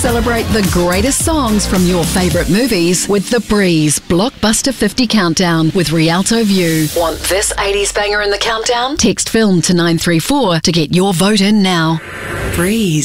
Celebrate the greatest songs from your favourite movies with The Breeze Blockbuster 50 Countdown with Rialto View. Want this 80s banger in the countdown? Text film to 934 to get your vote in now. Breeze.